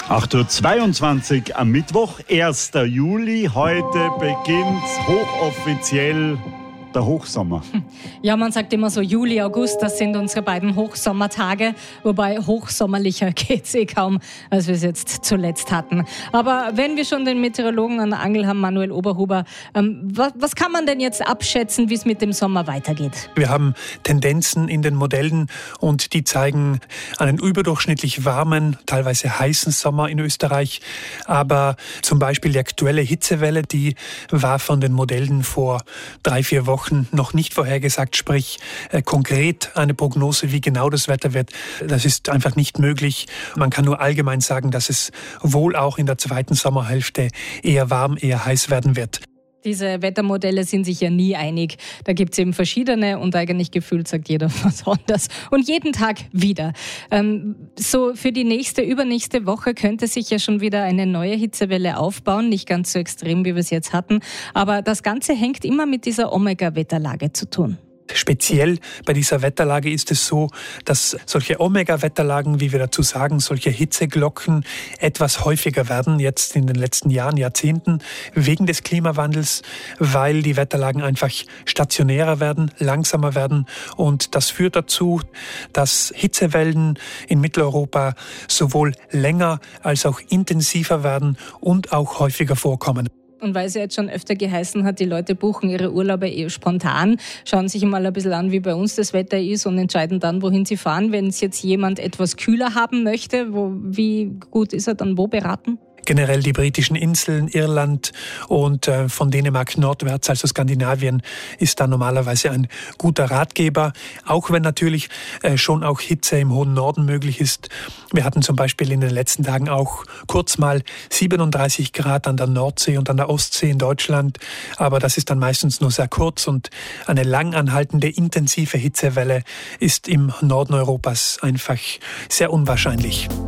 8:22 Uhr am Mittwoch, 1. Juli. Heute beginnt hochoffiziell der Hochsommer. Ja, man sagt immer so Juli, August, das sind unsere beiden Hochsommertage, wobei hochsommerlicher geht's kaum, als wir es jetzt zuletzt hatten. Aber wenn wir schon den Meteorologen an der Angel haben, Manuel Oberhuber, was kann man denn jetzt abschätzen, wie es mit dem Sommer weitergeht? Wir haben Tendenzen in den Modellen und die zeigen einen überdurchschnittlich warmen, teilweise heißen Sommer in Österreich. Aber zum Beispiel die aktuelle Hitzewelle, die war von den Modellen vor 3-4 Wochen noch nicht vorhergesagt, sprich konkret eine Prognose, wie genau das Wetter wird, das ist einfach nicht möglich. Man kann nur allgemein sagen, dass es wohl auch in der zweiten Sommerhälfte eher warm, eher heiß werden wird. Diese Wettermodelle sind sich ja nie einig. Da gibt es eben verschiedene und eigentlich gefühlt sagt jeder was anderes. Und jeden Tag wieder. So für die übernächste Woche könnte sich ja schon wieder eine neue Hitzewelle aufbauen. Nicht ganz so extrem, wie wir es jetzt hatten. Aber das Ganze hängt immer mit dieser Omega-Wetterlage zu tun. Speziell bei dieser Wetterlage ist es so, dass solche Omega-Wetterlagen, wie wir dazu sagen, solche Hitzeglocken etwas häufiger werden, jetzt in den letzten Jahren, Jahrzehnten, wegen des Klimawandels, weil die Wetterlagen einfach stationärer werden, langsamer werden. Und das führt dazu, dass Hitzewellen in Mitteleuropa sowohl länger als auch intensiver werden und auch häufiger vorkommen. Und weil es ja jetzt schon öfter geheißen hat, die Leute buchen ihre Urlaube spontan, schauen sich mal ein bisschen an, wie bei uns das Wetter ist und entscheiden dann, wohin sie fahren. Wenn es jetzt jemand etwas kühler haben möchte, wie gut ist er dann wo beraten? Generell die britischen Inseln, Irland und von Dänemark nordwärts, also Skandinavien, ist da normalerweise ein guter Ratgeber. Auch wenn natürlich schon auch Hitze im hohen Norden möglich ist. Wir hatten zum Beispiel in den letzten Tagen auch kurz mal 37 Grad an der Nordsee und an der Ostsee in Deutschland. Aber das ist dann meistens nur sehr kurz und eine lang anhaltende, intensive Hitzewelle ist im Norden Europas einfach sehr unwahrscheinlich.